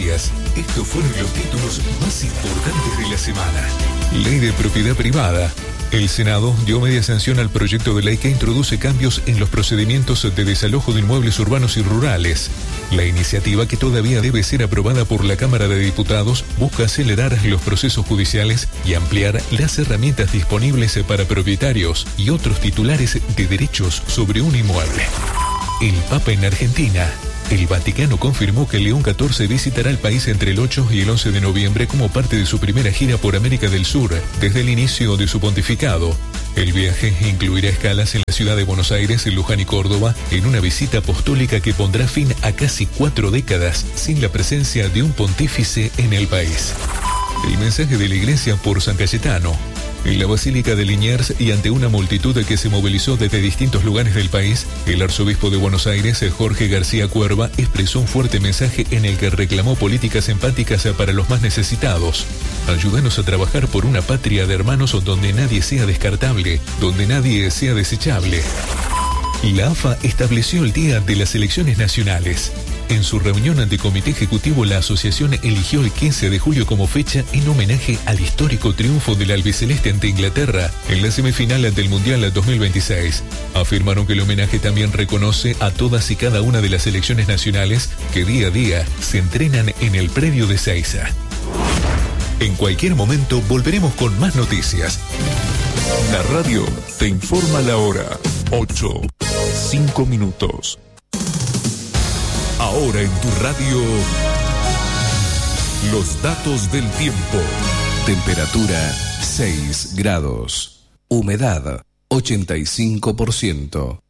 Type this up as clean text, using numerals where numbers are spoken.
días. Estos fueron los títulos más importantes de la semana. Ley de propiedad privada. El Senado dio media sanción al proyecto de ley que introduce cambios en los procedimientos de desalojo de inmuebles urbanos y rurales. La iniciativa, que todavía debe ser aprobada por la Cámara de Diputados, busca acelerar los procesos judiciales y ampliar las herramientas disponibles para propietarios y otros titulares de derechos sobre un inmueble. El Papa en Argentina. El Vaticano confirmó que León XIV visitará el país entre el 8 y el 11 de noviembre como parte de su primera gira por América del Sur desde el inicio de su pontificado. El viaje incluirá escalas en la ciudad de Buenos Aires, Luján y Córdoba, en una visita apostólica que pondrá fin a casi 4 décadas sin la presencia de un pontífice en el país. El mensaje de la Iglesia por San Cayetano. En la Basílica de Liniers y ante una multitud que se movilizó desde distintos lugares del país, el arzobispo de Buenos Aires, Jorge García Cuerva, expresó un fuerte mensaje en el que reclamó políticas empáticas para los más necesitados. Ayúdanos a trabajar por una patria de hermanos donde nadie sea descartable, donde nadie sea desechable. La AFA estableció el Día de las Selecciones Nacionales. En su reunión ante Comité Ejecutivo, la asociación eligió el 15 de julio como fecha en homenaje al histórico triunfo del albiceleste ante Inglaterra en la semifinal del Mundial 2026. Afirmaron que el homenaje también reconoce a todas y cada una de las selecciones nacionales que día a día se entrenan en el predio de Ezeiza. En cualquier momento volveremos con más noticias. La radio te informa la hora. 8:05. Ahora en tu radio, los datos del tiempo. Temperatura 6 grados. Humedad 85%.